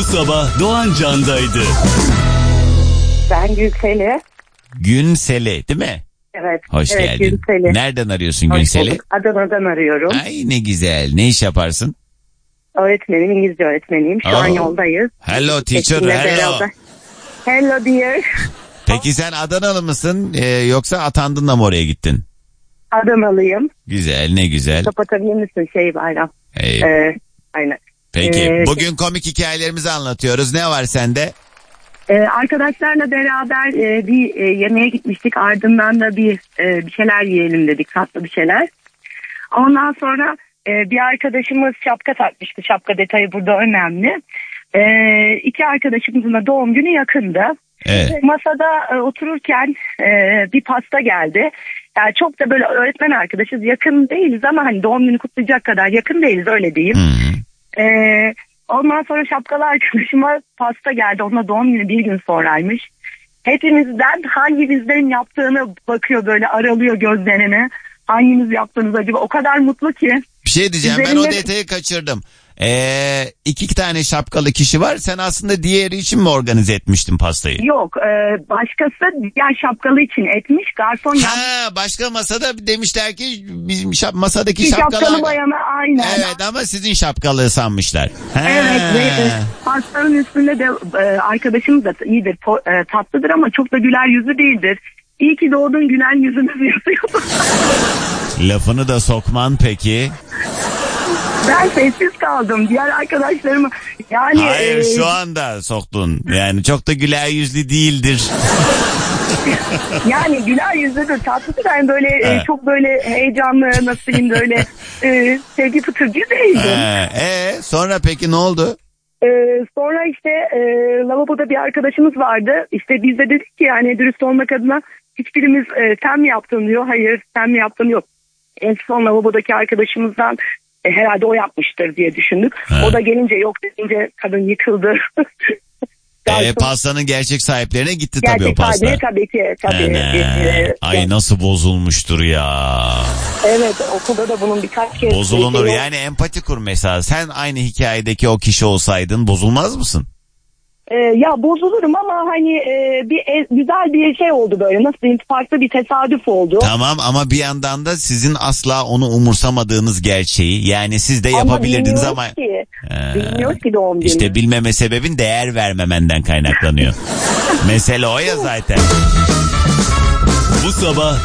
Bu sabah Doğan Can'daydı. Ben Gülsel'i. Günseli değil mi? Evet. Hoş geldin. Gülsel'i. Nereden arıyorsun Hoş Günsel'i? bulduk. Adana'dan arıyorum. Ay ne güzel. Ne iş yaparsın? Öğretmenim, İngilizce öğretmeniyim. Şu an yoldayız. Hello teacher, Eşimle hello. beraber. Hello dear. Peki sen Adanalı mısın yoksa atandın da mı oraya gittin? Adanalıyım. Güzel, ne güzel. Kapatabilir misin Bayram? Aynen. Peki bugün komik hikayelerimizi anlatıyoruz. Ne var sende? Arkadaşlarla beraber bir yemeğe gitmiştik. Ardından da bir şeyler yiyelim dedik. Tatlı bir şeyler. Ondan sonra bir arkadaşımız şapka takmıştı. Şapka detayı burada önemli. İki arkadaşımızın da doğum günü yakındı. Evet. Masada otururken bir pasta geldi. Yani çok da böyle öğretmen arkadaşız, yakın değiliz ama hani doğum günü kutlayacak kadar yakın değiliz, öyle diyeyim. Ondan sonra şapkalı arkadaşıma pasta geldi. Onunla doğum günü bir gün sonraymış. Hepimizden hangimizden yaptığını bakıyor, böyle aralıyor gözlerini. Hangimiz yaptığınız acaba? O kadar mutlu ki. Bir şey diyeceğim, ben o detayı kaçırdım. İki tane şapkalı kişi var. Sen aslında diğeri için mi organize etmiştin pastayı? Yok, başkası diğer şapkalı için etmiş. Garson başka masada demişler ki bizim masadaki şapkalı bayana aynen. Evet, ama sizin şapkalı sanmışlar. Evet, ve pastanın üstünde de arkadaşımız da iyidir, tatlıdır ama çok da güler yüzlü değildir. İyi ki doğdun gülen yüzünüz yazıyordu. Lafını da sokman peki. Ben sessiz kaldım. Diğer arkadaşlarımı yani... Hayır, şu anda soktun. Yani çok da güler yüzlü değildir. Yani güler yüzlüdür, tatlıdır. Yani böyle çok böyle heyecanlı, nasıl diyeyim, böyle sevgi fıtırcı değildim. Sonra peki ne oldu? Sonra işte lavaboda bir arkadaşımız vardı. İşte biz de dedik ki yani dürüst olmak adına hiçbirimiz sen mi yaptın diyor. Hayır, sen mi yaptın, yok. En son lavabodaki arkadaşımızdan herhalde o yapmıştır diye düşündük. O da gelince yok deyince kadın yıkıldı. Pastanın gerçek sahiplerine gitti tabii o pasta. Gerçek sahibi tabii. Ay nasıl bozulmuştur ya. Evet, okulda da bunun birkaç kez... Bozulunur yani, empati kur mesela. Sen aynı hikayedeki o kişi olsaydın bozulmaz mısın? Ya bozulurum ama hani güzel bir şey oldu böyle, nasıl diyeyim, farklı bir tesadüf oldu. Tamam, ama bir yandan da sizin asla onu umursamadığınız gerçeği, yani siz de yapabilirdiniz ama... Bilmiyoruz ki doğum günü. İşte bilmeme sebebin değer vermemenden kaynaklanıyor. Mesele o ya zaten. Bu sabah